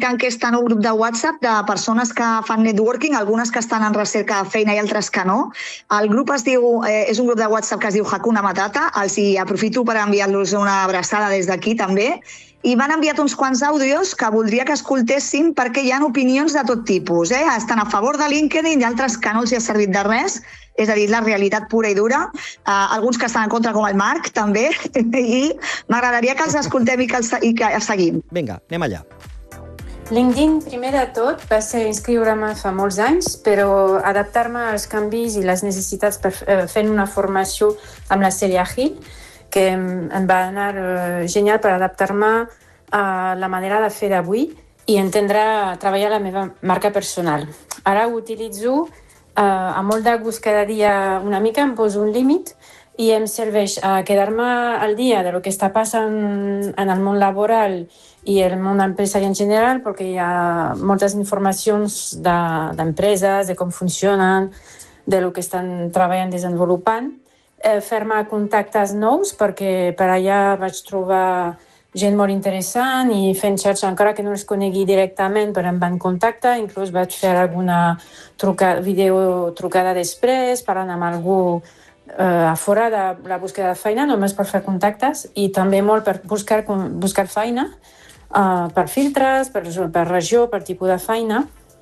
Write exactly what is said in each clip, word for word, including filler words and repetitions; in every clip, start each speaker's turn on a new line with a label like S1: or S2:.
S1: explicant que està en un grup de WhatsApp de persones que fan networking, algunes que estan en recerca de feina i altres que no. El grup es diu, eh, és un grup de WhatsApp que es diu Hakuna Matata, els hi aprofito per enviar-los una abraçada des d'aquí també, i m'han enviat uns quants àudios que voldria que escoltessin perquè hi ha opinions de tot tipus. Eh? Estan a favor de LinkedIn i altres que no els hi ha servit de res, és a dir, la realitat pura i dura. Uh, alguns que estan en contra, com el Marc, també, i m'agradaria que els escoltem i que els, i que els seguim.
S2: Vinga, anem allà.
S3: LinkedIn, primer de tot, va ser inscriure-me fa molts anys, però adaptar-me als canvis i les necessitats per, eh, fent una formació amb la sèrie Agile, que em va anar uh, genial per adaptar-me a la manera de fer d'avui i entendre, treballar la meva marca personal. Ara ho utilitzo uh, amb molt de gust cada dia una mica, em poso un límit i em serveix a quedar-me al dia de lo que està passant en el món laboral i el món empresari en general, perquè hi ha moltes informacions de, d'empreses, de com funcionen, de lo que estan treballant, desenvolupant. Eh, fer-me contactes nous, perquè per allà vaig trobar gent molt interessant i fent xarxa, encara que no els conegui directament, però em van contactar, inclús vaig fer alguna truca, video trucada després, parlant amb algú eh, a fora de la búsqueda de feina, només per fer contactes, i també molt per buscar, buscar feina, eh, per filtres, per, per regió, per tipus de feina.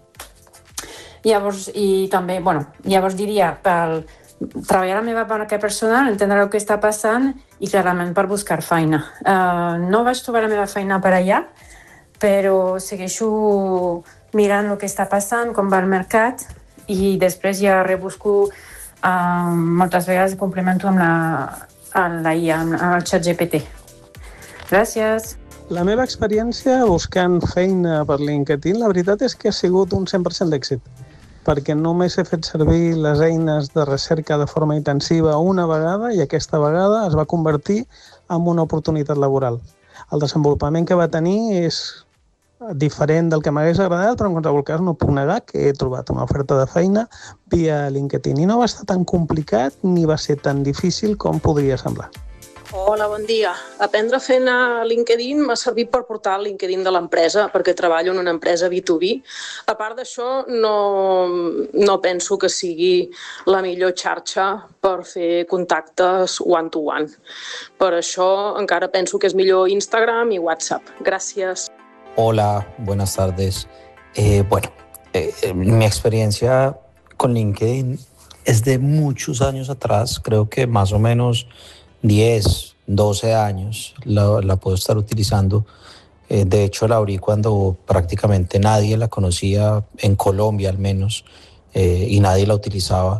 S3: Llavors, i també, bueno, llavors diria, per treballar la meva marca personal, entendre el que està passant i clarament per buscar feina. Uh, no vaig trobar la meva feina per allà, però segueixo mirant el que està passant, com va el mercat, i després ja rebusco uh, moltes vegades i complemento amb la, amb la I A, amb el xat G P T. Gràcies.
S4: La meva experiència buscant feina per LinkedIn, la veritat és que ha sigut un cent per cent d'èxit, perquè només he fet servir les eines de recerca de forma intensiva una vegada i aquesta vegada es va convertir en una oportunitat laboral. El desenvolupament que va tenir és diferent del que m'hagués agradat, però en qualsevol cas no puc negar que he trobat una oferta de feina via LinkedIn i no va estar tan complicat ni va ser tan difícil com podria semblar.
S5: Hola, bon dia. Aprendre fent a LinkedIn m'ha servit per portar el LinkedIn de l'empresa, perquè treballo en una empresa B dos B. A part d'això, no, no penso que sigui la millor xarxa per fer contactes one-to-one. Per això encara penso que és millor Instagram i WhatsApp. Gràcies.
S6: Hola, buenas tardes. Eh, bueno, eh, mi experiencia con LinkedIn es de muchos años atrás, creo que más o menos diez, doce años la, la puedo estar utilizando. Eh, de hecho, la abrí cuando prácticamente nadie la conocía, en Colombia al menos, eh, y nadie la utilizaba.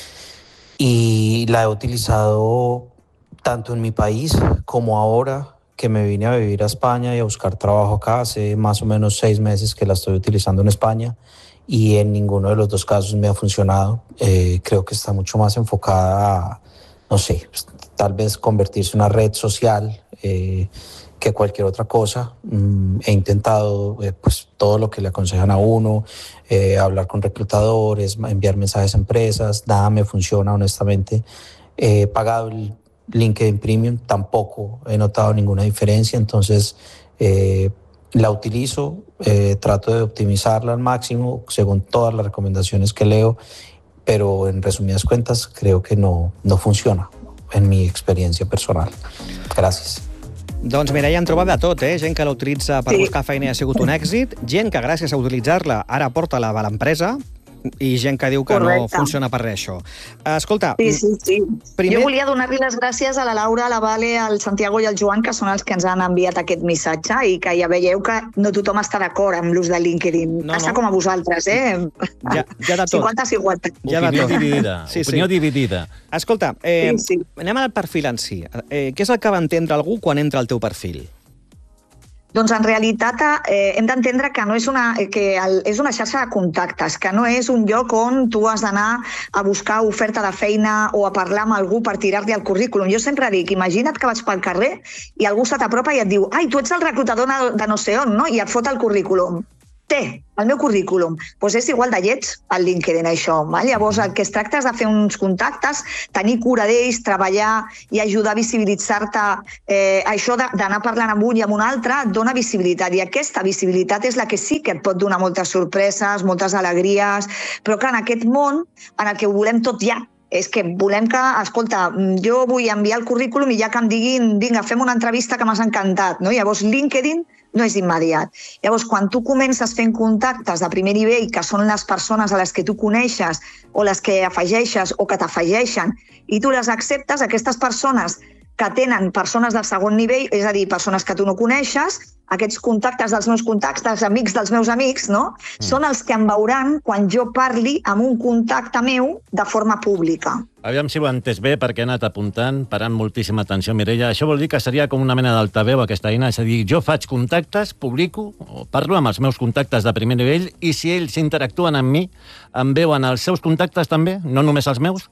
S6: Y la he utilizado tanto en mi país como ahora que me vine a vivir a España y a buscar trabajo acá. Hace más o menos seis meses que la estoy utilizando en España y en ninguno de los dos casos me ha funcionado. Eh, creo que está mucho más enfocada a, no sé, tal vez convertirse en una red social eh, que cualquier otra cosa. Mm, he intentado eh, pues, todo lo que le aconsejan a uno, eh, hablar con reclutadores, enviar mensajes a empresas, nada me funciona honestamente. He pagado el LinkedIn Premium, tampoco he notado ninguna diferencia, entonces eh, la utilizo, eh, trato de optimizarla al máximo según todas las recomendaciones que leo, pero en resumidas cuentas creo que no, no funciona en mi experiència personal. Gràcies.
S2: Doncs mira, ja en troba de tot, eh? Gent que la utilitza per sí. buscar feina i ha sigut un èxit, gent que gràcies a utilitzar-la ara porta la a l'empresa i gent que diu que Correcte. no funciona per res, això. Escolta...
S1: Sí, sí, sí. Primer... Jo volia donar-li les gràcies a la Laura, a la Vale, al Santiago i al Joan, que són els que ens han enviat aquest missatge i que ja veieu que no tothom està d'acord amb l'ús de LinkedIn. No, Està no. com a vosaltres, eh?
S2: Ja, ja de tot.
S1: cinquanta cinquanta.
S2: Ja
S7: Opinió dividida. Sí, Opinió sí. dividida.
S2: Escolta, eh,
S1: sí, sí.
S2: anem al perfil en si. Eh, què és el que va entendre algú quan entra al teu perfil?
S1: Doncs en realitat eh, hem d'entendre que no és una, que el, és una xarxa de contactes, que no és un lloc on tu has d'anar a buscar oferta de feina o a parlar amb algú per tirar-li el currículum. Jo sempre dic, imagina't que vaig pel carrer i algú se t'apropa i et diu ai, tu ets el reclutador de no sé on, no? I et fot el currículum. té el meu currículum, doncs és igual de lleig al LinkedIn, això. Val? Llavors, el que es tracta és de fer uns contactes, tenir cura d'ells, treballar i ajudar a visibilitzar-te. Eh, això d'anar parlant amb un i amb un altre et dona visibilitat, i aquesta visibilitat és la que sí que et pot donar moltes sorpreses, moltes alegries, però clar, en aquest món en el que ho volem tot ja, és que volem que, escolta, jo vull enviar el currículum i ja que em diguin, vinga, fem una entrevista que m'has encantat, no? Llavors, LinkedIn no és immediat. Llavors, quan tu comences fent contactes de primer nivell, que són les persones a les que tu coneixes o les que afegeixes o que t'afegeixen, i tu les acceptes, aquestes persones que tenen persones del segon nivell, és a dir, persones que tu no coneixes, aquests contactes dels meus contactes, dels amics dels meus amics, no? Mm. Són els que em veuran quan jo parli amb un contacte meu de forma pública.
S7: Aviam si ho he entès bé, perquè he anat apuntant, parant moltíssima atenció, Mireia. Això vol dir que seria com una mena d'altaveu, aquesta eina, és a dir, jo faig contactes, publico, o parlo amb els meus contactes de primer nivell, i si ells interactuen amb mi, em veuen els seus contactes també, no només els meus?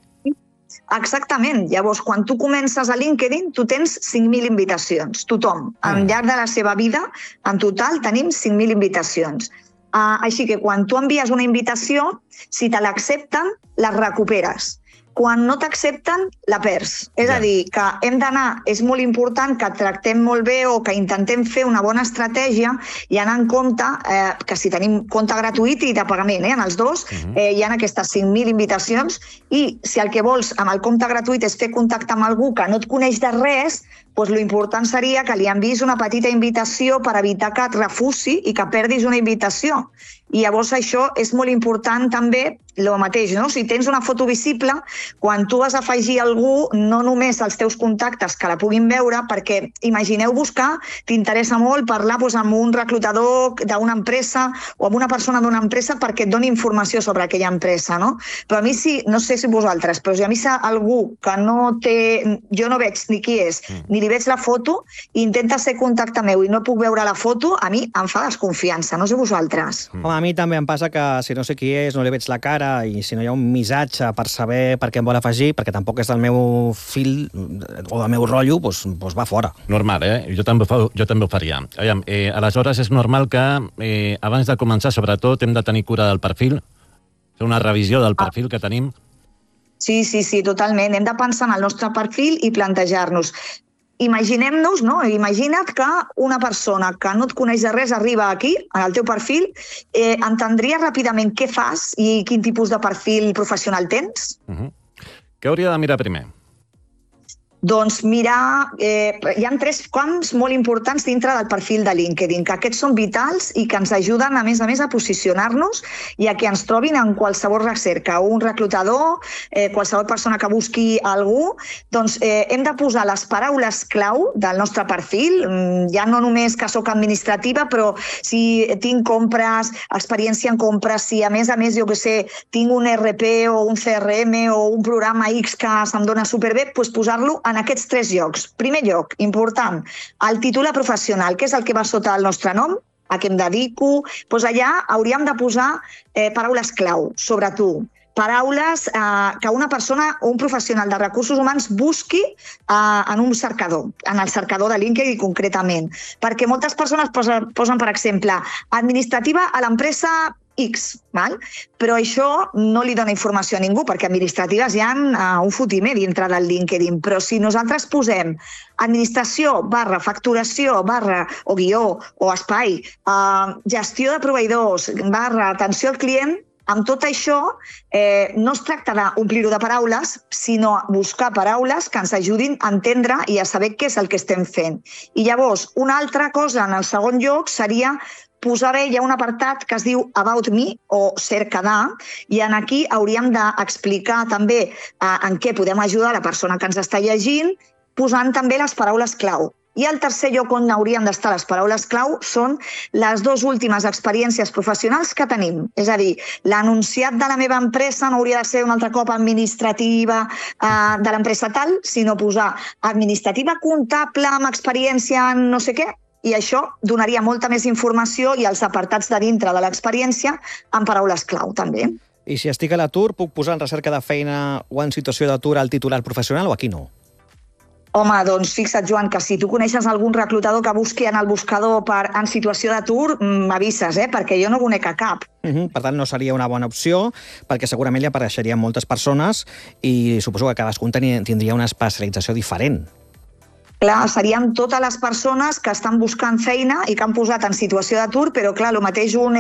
S1: Exactament. Llavors, quan tu comences a LinkedIn, tu tens cinc mil invitacions. Tothom. Al llarg de la seva vida, en total, tenim cinc mil invitacions. Uh, així que quan tu envies una invitació, si te l'accepten, la recuperes. Quan no t'accepten, la perds. És a dir, que hem d'anar, és molt important que tractem molt bé o que intentem fer una bona estratègia i anar en compte eh, que si tenim compte gratuït i de pagament, eh, en els dos, eh, hi ha aquestes cinc mil invitacions, i si el que vols amb el compte gratuït és fer contacte amb algú que no et coneix de res, doncs l'important seria que li enviïs una petita invitació per evitar que et refusi i que perdis una invitació. I llavors això és molt important també, el mateix, no? Si tens una foto visible, quan tu vas afegir algú, no només els teus contactes que la puguin veure, perquè imagineu buscar, t'interessa molt parlar doncs, amb un reclutador d'una empresa o amb una persona d'una empresa perquè et doni informació sobre aquella empresa, no? Però a mi sí, no sé si vosaltres, però si a mi si algú que no té, jo no veig ni qui és, ni li veig la foto, i intenta ser contacte meu i no puc veure la foto, a mi em fa desconfiança, no sé vosaltres.
S2: Home, a mi també em passa que si no sé qui és, no li veig la cara, i si no hi ha un missatge per saber per què em vol afegir, perquè tampoc és del meu fil o del meu rotllo, doncs, doncs va fora.
S7: Normal, eh? Jo també, fa, jo també ho faria. Aviam, eh, aleshores és normal que eh, abans de començar, sobretot, hem de tenir cura del perfil, fer una revisió del perfil que tenim.
S1: Sí, sí, sí, totalment. Hem de pensar en el nostre perfil i plantejar-nos. Imaginem-nos, no? Imagina't que una persona que no et coneix de res arriba aquí, en el teu perfil, eh, entendria ràpidament què fas i quin tipus de perfil professional tens?
S7: Uh-huh. Què hauria de mirar primer?
S1: Doncs mirar, eh, hi ha tres camps molt importants dintre del perfil de LinkedIn, que aquests són vitals i que ens ajuden, a més a més, a posicionar-nos i a que ens trobin en qualsevol recerca, un reclutador, eh, qualsevol persona que busqui algú. Doncs eh, hem de posar les paraules clau del nostre perfil, ja no només que sóc administrativa, però si tinc compres, experiència en compres, si a més a més, jo què sé, tinc un E R P o un C R M o un programa X que se'm dona superbé, doncs posar-lo en aquests tres llocs. Primer lloc, important, el titular professional, que és el que va sota el nostre nom, a què em dedico. Doncs allà hauríem de posar eh, paraules clau sobre tu. Paraules eh, que una persona o un professional de recursos humans busqui eh, en un cercador, en el cercador de LinkedIn concretament. Perquè moltes persones posen, posen per exemple, administrativa a l'empresa X, val? Però això no li dona informació a ningú, perquè administratives hi ha uh, un fotimer dintre del LinkedIn. Però si nosaltres posem administració barra facturació barra o guió o espai, uh, gestió de proveïdors barra atenció al client, amb tot això eh, no es tracta d'omplir-ho de paraules, sinó buscar paraules que ens ajudin a entendre i a saber què és el que estem fent. I llavors, una altra cosa en el segon lloc seria posar bé, hi ha un apartat que es diu About Me o Cerca de, i en aquí hauríem d'explicar també eh, en què podem ajudar la persona que ens està llegint, posant també les paraules clau. I el tercer lloc on haurien d'estar les paraules clau són les dues últimes experiències professionals que tenim. És a dir, l'anunciat de la meva empresa no hauria de ser un altre cop administrativa eh, de l'empresa tal, sinó posar administrativa comptable amb experiència en no sé què, i això donaria molta més informació i els apartats de dintre de l'experiència en paraules clau, també.
S2: I si estic a l'atur, puc posar en recerca de feina o en situació d'atur el titular professional o aquí no?
S1: Home, doncs fixa't, Joan, que si tu coneixes algun reclutador que busqui en el buscador per, en situació d'atur, m'avises, eh? Perquè jo no conec a cap.
S2: Uh-huh. Per tant, no seria una bona opció, perquè segurament li apareixerien moltes persones i suposo que cadascun tindria una especialització diferent.
S1: Clar, serien totes les persones que estan buscant feina i que han posat en situació d'atur, però clar, el mateix un